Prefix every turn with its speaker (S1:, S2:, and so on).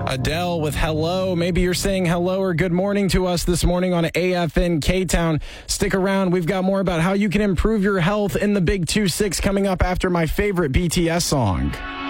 S1: Adele with Hello. Maybe you're saying hello or good morning to us this morning on AFN K-Town. Stick around. We've got more about how you can improve your health in the Big 2-6 coming up after my favorite BTS song.